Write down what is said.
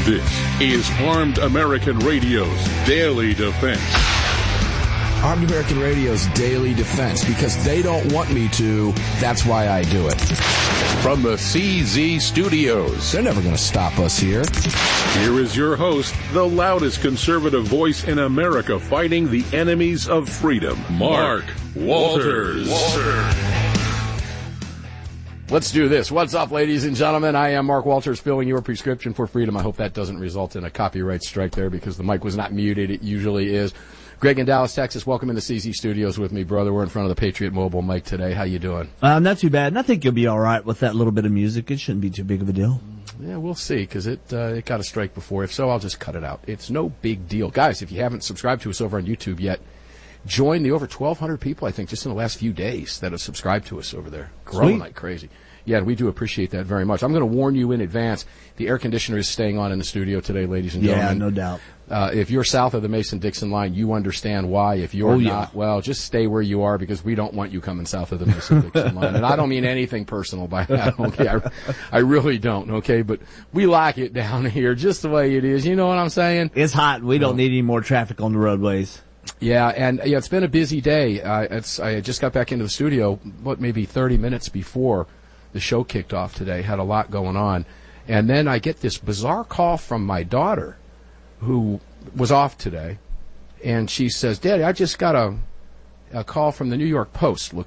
This is Armed American Radio's Daily Defense. Armed American Radio's Daily Defense. Because they don't want me to, that's why I do it. From the CZ Studios. They're never going to stop us here. Here is your host, the loudest conservative voice in America fighting the enemies of freedom, Mark Walters. Let's do this. What's up, ladies and gentlemen? I am Mark Walters, filling your prescription for freedom. I hope that doesn't result in a copyright strike there because the mic was not muted. It usually is. Greg in Dallas, Texas, welcome in the CZ Studios with me, brother. We're in front of the Patriot Mobile mic today. How you doing? Not too bad. And I think you'll be all right with that little bit of music. It shouldn't be too big of a deal. Yeah, we'll see, because it got a strike before. If so, I'll just cut it out. It's no big deal. Guys, if you haven't subscribed to us over on YouTube yet, join the over 1,200 people, I think, just in the last few days that have subscribed to us over there. Growing like crazy. Yeah, we do appreciate that very much. I'm going to warn you in advance, the air conditioner is staying on in the studio today, ladies and gentlemen. Yeah, no doubt. If you're south of the Mason-Dixon line, you understand why. If you're not, well, just stay where you are because we don't want you coming south of the Mason-Dixon line. And I don't mean anything personal by that, okay? I really don't, okay? But we like it down here just the way it is. You know what I'm saying? It's hot. We don't need any more traffic on the roadways. Yeah, and it's been a busy day. I just got back into the studio, maybe 30 minutes before the show kicked off today. Had a lot going on. And then I get this bizarre call from my daughter, who was off today, and she says, Daddy, I just got a call from the New York Post